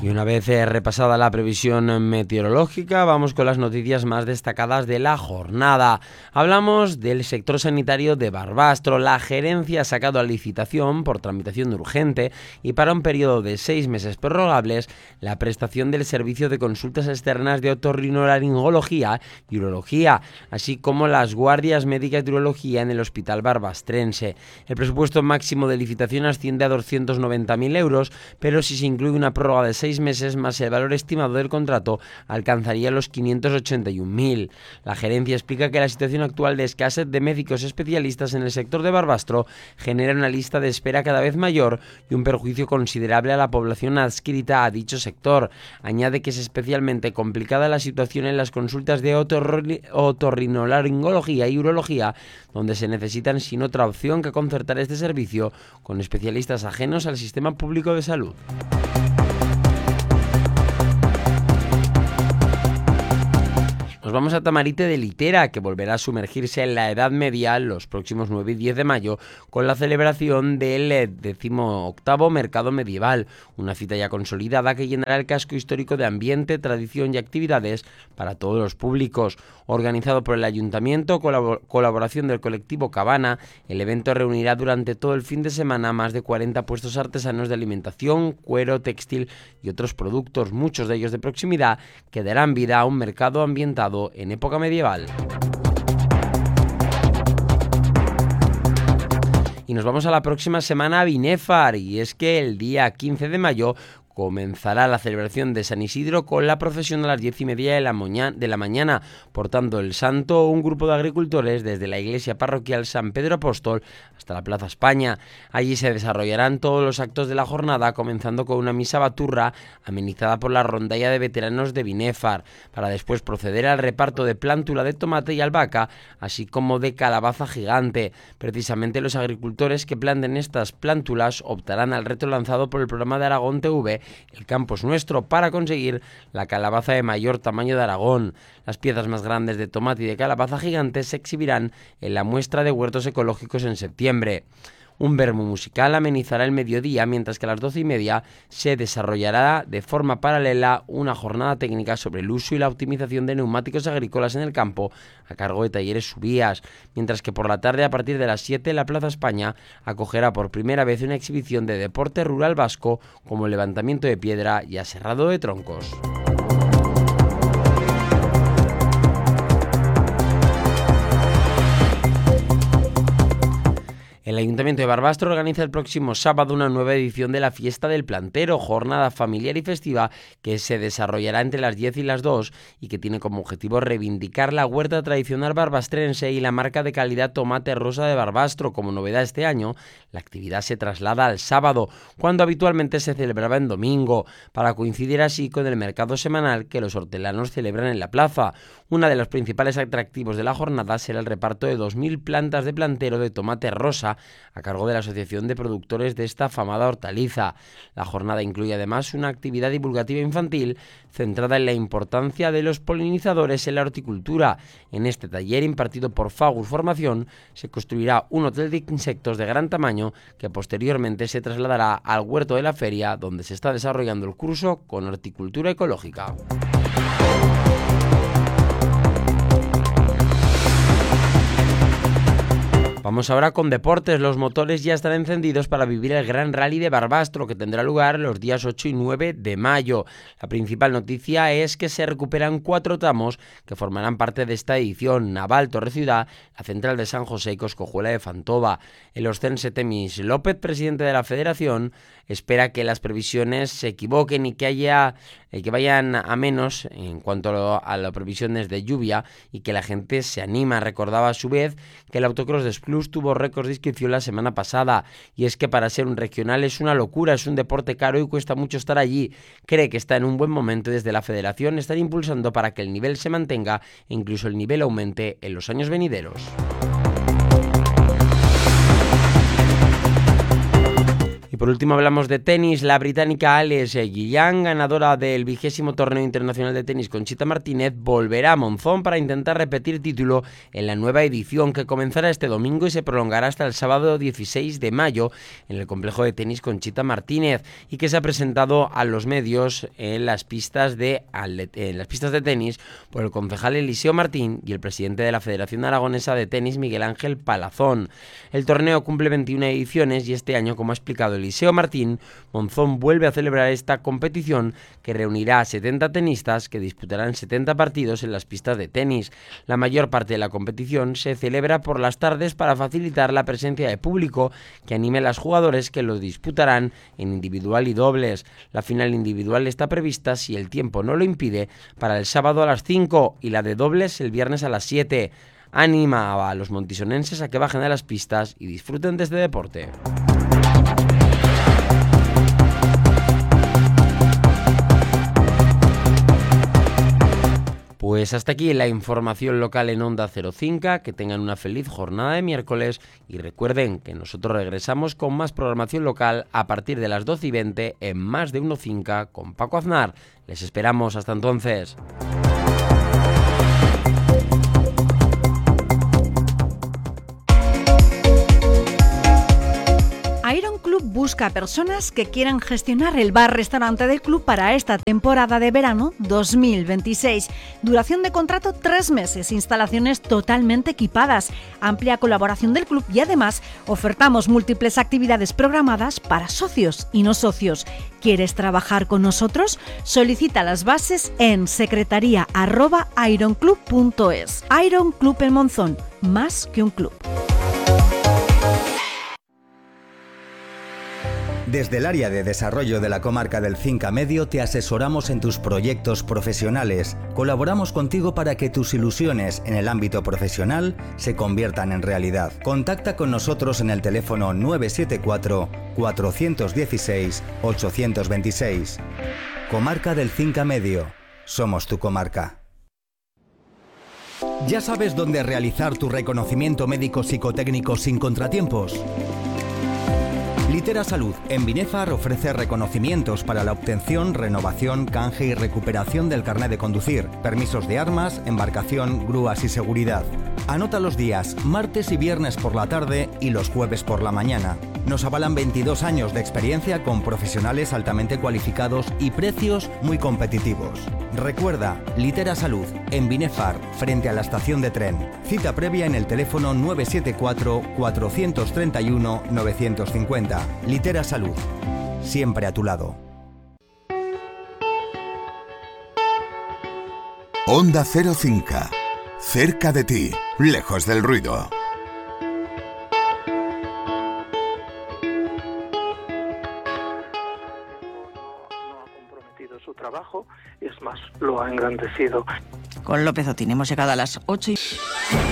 Y una vez repasada la previsión meteorológica, vamos con las noticias más destacadas de la jornada. Hablamos del sector sanitario de Barbastro. La gerencia ha sacado a licitación por tramitación urgente y para un periodo de 6 meses prorrogables la prestación del servicio de consultas externas de otorrinolaringología y urología, así como las guardias médicas de urología en el Hospital Barbastrense. El presupuesto máximo de licitación asciende a 290.000 euros, pero si se incluye una prórroga de 6 meses más el valor estimado del contrato alcanzaría los 581.000. La gerencia explica que la situación actual de escasez de médicos especialistas en el sector de Barbastro genera una lista de espera cada vez mayor y un perjuicio considerable a la población adscrita a dicho sector. Añade que es especialmente complicada la situación en las consultas de otorrinolaringología y urología, donde se necesitan sin otra opción que concertar este servicio con especialistas ajenos al sistema público de salud. Nos vamos a Tamarite de Litera, que volverá a sumergirse en la Edad Media los próximos 9 y 10 de mayo con la celebración del 18º Mercado Medieval, una cita ya consolidada que llenará el casco histórico de ambiente, tradición y actividades para todos los públicos. Organizado por el Ayuntamiento, colaboración del colectivo Cabana, el evento reunirá durante todo el fin de semana más de 40 puestos artesanos de alimentación, cuero, textil y otros productos, muchos de ellos de proximidad, que darán vida a un mercado ambientado en época medieval. Y nos vamos a la próxima semana a Binéfar, y es que el día 15 de mayo comenzará la celebración de San Isidro con la procesión a las 10:30 de la mañana, portando el santo un grupo de agricultores desde la iglesia parroquial San Pedro Apóstol hasta la Plaza España. Allí se desarrollarán todos los actos de la jornada, comenzando con una misa baturra amenizada por la rondalla de veteranos de Binéfar, para después proceder al reparto de plántula de tomate y albahaca, así como de calabaza gigante. Precisamente los agricultores que planten estas plántulas optarán al reto lanzado por el programa de Aragón TV, El campo es nuestro, para conseguir la calabaza de mayor tamaño de Aragón. Las piezas más grandes de tomate y de calabaza gigante se exhibirán en la muestra de huertos ecológicos en septiembre. Un vermú musical amenizará el mediodía, mientras que a las 12:30 se desarrollará de forma paralela una jornada técnica sobre el uso y la optimización de neumáticos agrícolas en el campo a cargo de Talleres Subías, mientras que por la tarde, a partir de las 7, la Plaza España acogerá por primera vez una exhibición de deporte rural vasco como el levantamiento de piedra y aserrado de troncos. El Ayuntamiento de Barbastro organiza el próximo sábado una nueva edición de la Fiesta del Plantero, jornada familiar y festiva que se desarrollará entre las 10 y las 2 y que tiene como objetivo reivindicar la huerta tradicional barbastrense y la marca de calidad Tomate Rosa de Barbastro. Como novedad este año, la actividad se traslada al sábado, cuando habitualmente se celebraba en domingo, para coincidir así con el mercado semanal que los hortelanos celebran en la plaza. Uno de los principales atractivos de la jornada será el reparto de 2.000 plantas de plantero de tomate rosa a cargo de la Asociación de Productores de esta afamada hortaliza. La jornada incluye además una actividad divulgativa infantil centrada en la importancia de los polinizadores en la horticultura. En este taller, impartido por Fagus Formación, se construirá un hotel de insectos de gran tamaño que posteriormente se trasladará al huerto de la feria, donde se está desarrollando el curso con horticultura ecológica. Vamos ahora con deportes. Los motores ya están encendidos para vivir el Gran Rally de Barbastro, que tendrá lugar los días 8 y 9 de mayo. La principal noticia es que se recuperan 4 tramos que formarán parte de esta edición: Naval Torre-Ciudad, la Central de San José y Coscojuela de Fantova. El oscense Temis López, presidente de la Federación, espera que las previsiones se equivoquen y que vayan a menos en cuanto a las previsiones de lluvia y que la gente se anima. Recordaba a su vez que el autocross de Splus tuvo récord de inscripción la semana pasada, y es que para ser un regional es una locura, es un deporte caro y cuesta mucho estar allí. Cree que está en un buen momento y desde la Federación están impulsando para que el nivel se mantenga e incluso el nivel aumente en los años venideros. por último hablamos de tenis. La británica Alex Guillán, ganadora del 20º torneo internacional de tenis Conchita Martínez, volverá a Monzón para intentar repetir título en la nueva edición que comenzará este domingo y se prolongará hasta el sábado 16 de mayo en el complejo de tenis Conchita Martínez, y que se ha presentado a los medios en las pistas de tenis por el concejal Eliseo Martín y el presidente de la Federación Aragonesa de Tenis, Miguel Ángel Palazón. El torneo cumple 21 ediciones y este año, como ha explicado Eliseo Martín, Monzón vuelve a celebrar esta competición que reunirá a 70 tenistas que disputarán 70 partidos en las pistas de tenis. La mayor parte de la competición se celebra por las tardes para facilitar la presencia de público que anime a los jugadores que lo disputarán en individual y dobles. La final individual está prevista, si el tiempo no lo impide, para el sábado a las 5 y la de dobles el viernes a las 7. Anima a los montisonenses a que bajen a las pistas y disfruten de este deporte. Pues hasta aquí la información local en Onda 05, que tengan una feliz jornada de miércoles y recuerden que nosotros regresamos con más programación local a partir de las 12:20 en Más de Uno Finca con Paco Aznar. Les esperamos hasta entonces. Iron Club busca personas que quieran gestionar el bar-restaurante del club para esta temporada de verano 2026. Duración de contrato 3 meses, instalaciones totalmente equipadas, amplia colaboración del club y además ofertamos múltiples actividades programadas para socios y no socios. ¿Quieres trabajar con nosotros? Solicita las bases en secretaría@ironclub.es. Iron Club en Monzón, más que un club. Desde el área de desarrollo de la comarca del Cinca Medio te asesoramos en tus proyectos profesionales. Colaboramos contigo para que tus ilusiones en el ámbito profesional se conviertan en realidad. Contacta con nosotros en el teléfono 974 416 826. Comarca del Cinca Medio. Somos tu comarca. ¿Ya sabes dónde realizar tu reconocimiento médico psicotécnico sin contratiempos? Litera Salud en Binefar ofrece reconocimientos para la obtención, renovación, canje y recuperación del carnet de conducir, permisos de armas, embarcación, grúas y seguridad. Anota los días, martes y viernes por la tarde y los jueves por la mañana. Nos avalan 22 años de experiencia con profesionales altamente cualificados y precios muy competitivos. Recuerda, Litera Salud en Binefar, frente a la estación de tren. Cita previa en el teléfono 974 431 950. Litera Salud, siempre a tu lado. Onda 05, cerca de ti, lejos del ruido. No ha comprometido su trabajo, es más, lo ha engrandecido. Con López Otín hemos llegado a las 8:00.